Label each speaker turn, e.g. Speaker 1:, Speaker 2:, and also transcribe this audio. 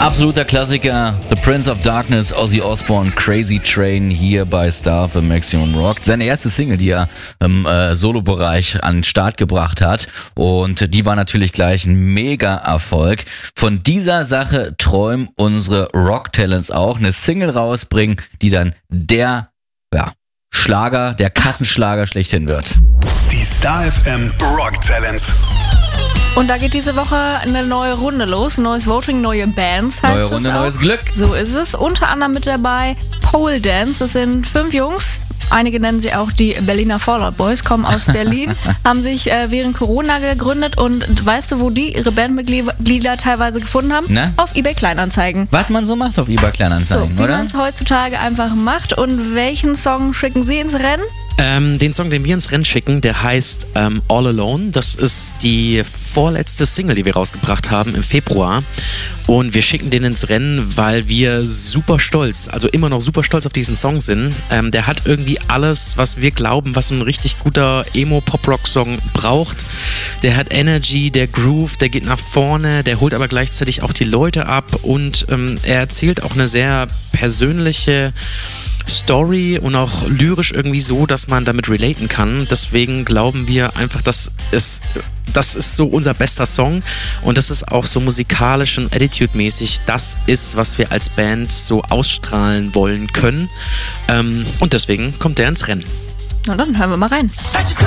Speaker 1: Absoluter Klassiker, The Prince of Darkness, Ozzy Osbourne, Crazy Train hier bei Star für Maximum Rock. Seine erste Single, die er im Solo-Bereich an den Start gebracht hat, und die war natürlich gleich ein Mega-Erfolg. Von dieser Sache träumen unsere Rock-Talents auch, eine Single rausbringen, die dann der Schlager, der Kassenschlager schlechthin wird.
Speaker 2: Die Star FM Rock Talents.
Speaker 3: Und da geht diese Woche eine neue Runde los, neues Voting, neue Bands heißt
Speaker 1: Neue Runde,
Speaker 3: es auch.
Speaker 1: neues Glück.
Speaker 3: So ist es. Unter anderem mit dabei Pole Dance. Das sind 5 Jungs. Einige nennen sie auch die Berliner Fallout Boys, kommen aus Berlin, haben sich während Corona gegründet, und weißt du, wo die ihre Bandmitglieder teilweise gefunden haben?
Speaker 1: Na?
Speaker 3: Auf eBay Kleinanzeigen.
Speaker 1: Was man so macht auf eBay Kleinanzeigen,
Speaker 3: So, wie
Speaker 1: oder?
Speaker 3: man es heutzutage einfach macht. Und welchen Song schicken sie ins Rennen?
Speaker 4: Den Song, den wir ins Rennen schicken, der heißt All Alone. Das ist die vorletzte Single, die wir rausgebracht haben im Februar. Und wir schicken den ins Rennen, weil wir super stolz, also immer noch super stolz auf diesen Song sind. Der hat irgendwie alles, was wir glauben, was ein richtig guter Emo-Pop-Rock-Song braucht. Der hat Energy, der Groove, der geht nach vorne, der holt aber gleichzeitig auch die Leute ab, und er erzählt auch eine sehr persönliche Story und auch lyrisch irgendwie so, dass man damit relaten kann. Deswegen glauben wir einfach, das ist so unser bester Song, und das ist auch so musikalisch und attitude-mäßig das ist, was wir als Band so ausstrahlen wollen können. Und deswegen kommt der ins Rennen.
Speaker 3: Na dann hören wir mal rein.